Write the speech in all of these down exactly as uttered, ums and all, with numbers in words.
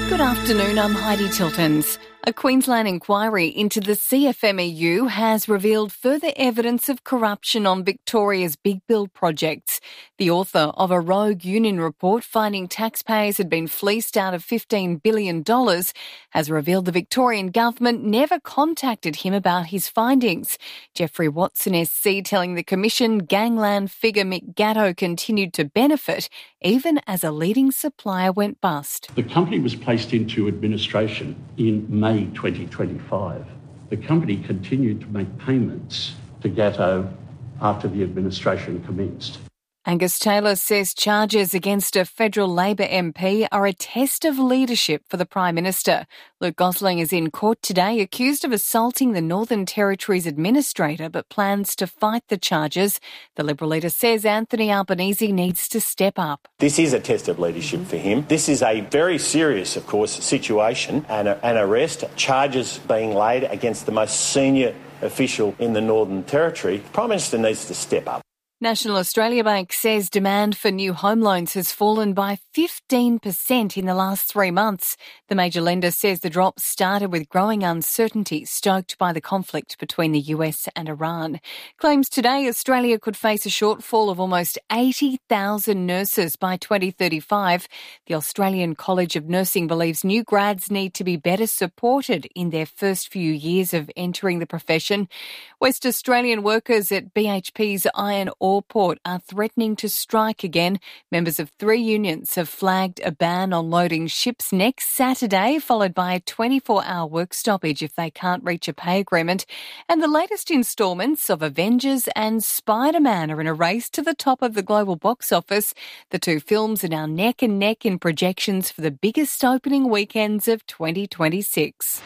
Good afternoon, I'm Heidi Tiltons. A Queensland inquiry into the C F M E U has revealed further evidence of corruption on Victoria's big build projects. The author of a rogue union report finding taxpayers had been fleeced out of fifteen billion dollars has revealed the Victorian government never contacted him about his findings. Jeffrey Watson S C telling the Commission gangland figure Mick Gatto continued to benefit even as a leading supplier went bust. The company was placed into administration in May twenty twenty-five. The company continued to make payments to Gatto after the administration commenced. Angus Taylor says charges against a federal Labor M P are a test of leadership for the Prime Minister. Luke Gosling is in court today accused of assaulting the Northern Territory's administrator but plans to fight the charges. The Liberal leader says Anthony Albanese needs to step up. This is a test of leadership for him. This is a very serious, of course, situation and an arrest, charges being laid against the most senior official in the Northern Territory. The Prime Minister needs to step up. National Australia Bank says demand for new home loans has fallen by fifteen percent in the last three months. The major lender says the drop started with growing uncertainty stoked by the conflict between the U S and Iran. Claims today Australia could face a shortfall of almost eighty thousand nurses by twenty thirty-five. The Australian College of Nursing believes new grads need to be better supported in their first few years of entering the profession. West Australian workers at B H P's iron ore port are threatening to strike again. Members of three unions have flagged a ban on loading ships next Saturday, followed by a twenty-four hour work stoppage if they can't reach a pay agreement. And the latest instalments of Avengers and Spider-Man are in a race to the top of the global box office. The two films are now neck and neck in projections for the biggest opening weekends of twenty twenty-six.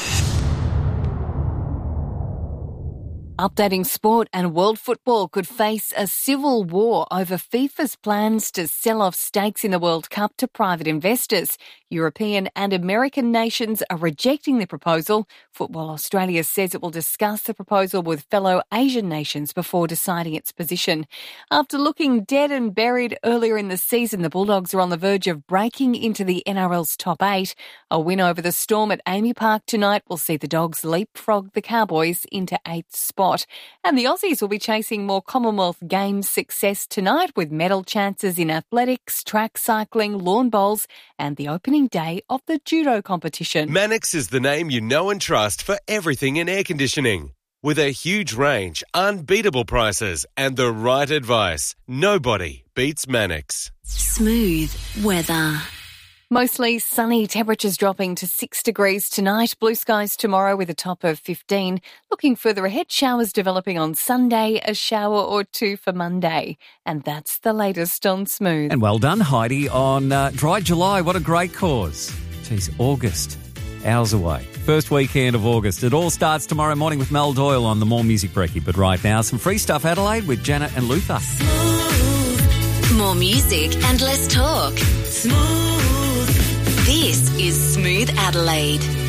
Updating sport, and world football could face a civil war over FIFA's plans to sell off stakes in the World Cup to private investors. European and American nations are rejecting the proposal. Football Australia says it will discuss the proposal with fellow Asian nations before deciding its position. After looking dead and buried earlier in the season, the Bulldogs are on the verge of breaking into the N R L's top eight. A win over the Storm at Amy Park tonight will see the Dogs leapfrog the Cowboys into eighth spot. And the Aussies will be chasing more Commonwealth Games success tonight with medal chances in athletics, track cycling, lawn bowls and the opening day of the judo competition. Mannix is the name you know and trust for everything in air conditioning. With a huge range, unbeatable prices and the right advice, nobody beats Mannix. Smooth weather. Mostly sunny, temperatures dropping to six degrees tonight. Blue skies tomorrow with a top of fifteen. Looking further ahead, showers developing on Sunday, a shower or two for Monday. And that's the latest on Smooth. And well done, Heidi, on uh, Dry July. What a great cause. Geez, August, hours away. First weekend of August. It all starts tomorrow morning with Mel Doyle on the More Music Brekkie. But right now, some free stuff, Adelaide, with Janet and Luther. Smooth. More music and less talk. Smooth. This is Smooth Adelaide.